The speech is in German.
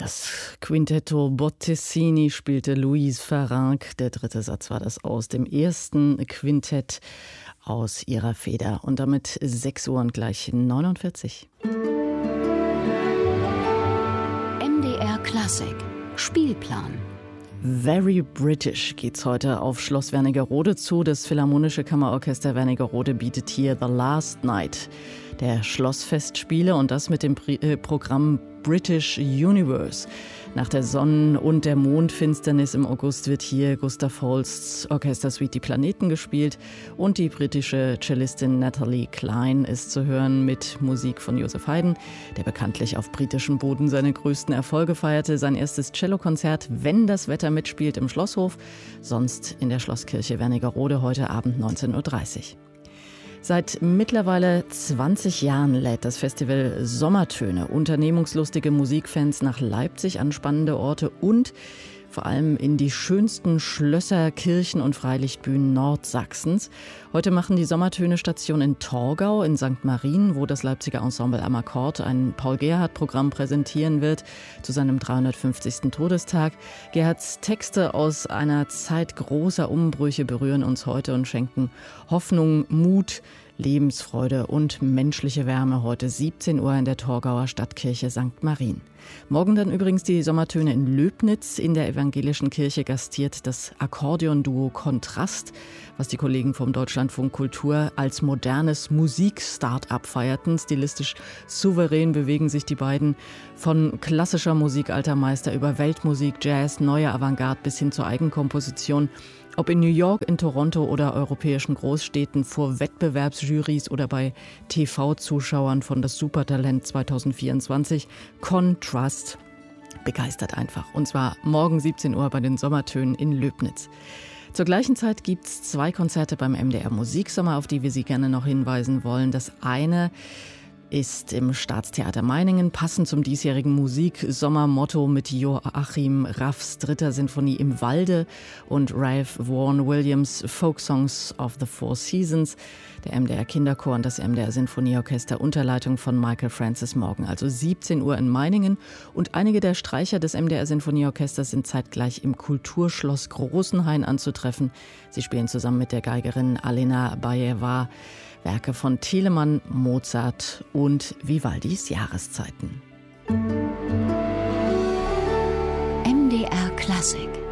Das Quintetto Bottesini spielte Louise Farrenc. Der dritte Satz war das aus dem ersten Quintett aus ihrer Feder. Und damit 6 Uhr und gleich 49. MDR Klassik Spielplan. Very British geht's heute auf Schloss Wernigerode zu. Das Philharmonische Kammerorchester Wernigerode bietet hier The Last Night der Schlossfestspiele und das mit dem Programm British Universe. Nach der Sonnen- und der Mondfinsternis im August wird hier Gustav Holsts Orchestersuite Die Planeten gespielt und die britische Cellistin Natalie Cline ist zu hören mit Musik von Joseph Haydn, der bekanntlich auf britischem Boden seine größten Erfolge feierte. Sein erstes Cellokonzert, wenn das Wetter mitspielt, im Schlosshof, sonst in der Schlosskirche Wernigerode heute Abend 19:30 Uhr. Seit mittlerweile 20 Jahren lädt das Festival Sommertöne unternehmungslustige Musikfans nach Leipzig an spannende Orte und vor allem in die schönsten Schlösser, Kirchen und Freilichtbühnen Nordsachsens. Heute machen die Sommertöne Station in Torgau in St. Marien, wo das Leipziger Ensemble am Akkord ein Paul-Gerhardt-Programm präsentieren wird zu seinem 350. Todestag. Gerhardts Texte aus einer Zeit großer Umbrüche berühren uns heute und schenken Hoffnung, Mut, Lebensfreude und menschliche Wärme heute 17 Uhr in der Torgauer Stadtkirche St. Marien. Morgen dann übrigens die Sommertöne in Löbnitz. In der evangelischen Kirche gastiert das Akkordeonduo Kontrast, was die Kollegen vom Deutschlandfunk Kultur als modernes Musik-Start-up feierten. Stilistisch souverän bewegen sich die beiden von klassischer Musik alter Meister über Weltmusik, Jazz, neue Avantgarde bis hin zur Eigenkomposition. Ob in New York, in Toronto oder europäischen Großstädten, vor Wettbewerbsjurys oder bei TV-Zuschauern von das Supertalent 2024, Kontrast begeistert einfach. Und zwar morgen 17 Uhr bei den Sommertönen in Löbnitz. Zur gleichen Zeit gibt es 2 Konzerte beim MDR Musiksommer, auf die wir Sie gerne noch hinweisen wollen. Das eine ist im Staatstheater Meiningen, passend zum diesjährigen Musiksommermotto mit Joachim Raffs 3. Sinfonie im Walde und Ralph Vaughan Williams Folk Songs of the Four Seasons. Der MDR Kinderchor und das MDR Sinfonieorchester unter Leitung von Michael Francis morgen, also 17 Uhr in Meiningen. Und einige der Streicher des MDR Sinfonieorchesters sind zeitgleich im Kulturschloss Großenhain anzutreffen. Sie spielen zusammen mit der Geigerin Alena Bajeva Werke von Telemann, Mozart und Vivaldis Jahreszeiten. MDR Klassik.